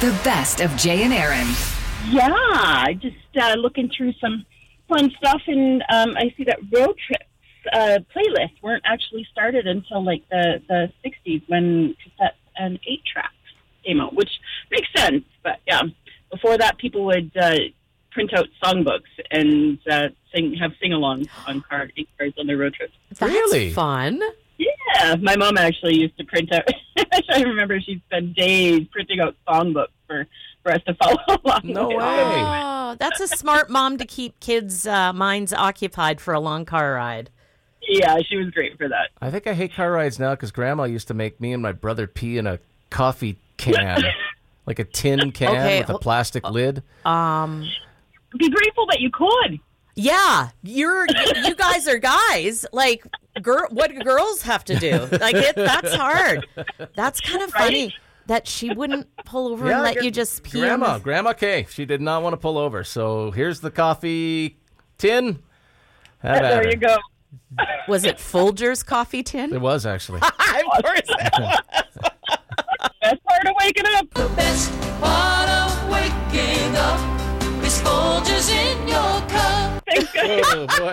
The best of Jay and Aaron. Yeah, just looking through some fun stuff, and I see that road trips playlists weren't actually started until like the 60s when cassettes and 8-tracks came out, which makes sense. But yeah, before that, people would print out songbooks and have sing-alongs on cars on their road trips. That's Really? fun. Yeah, my mom actually used to print out. I remember she'd spend days printing out songbooks for us to follow along. No with. way. Oh, that's a smart mom to keep kids' minds occupied for a long car ride. Yeah, she was great for that. I think I hate car rides now because Grandma used to make me and my brother pee in a coffee can, like a tin can Okay, with a plastic lid. Be grateful that you could. Yeah, you guys are guys. Like, what do girls have to do? Like, that's hard. That's kind of funny that she wouldn't pull over and let you just pee. Grandma Kay, she did not want to pull over. So here's the coffee tin. There you go. Was it Folger's coffee tin? It was actually. Of course it was. Best part of waking up. The best part of waking up is Folgers in your cup. Thanks, guys. Oh boy.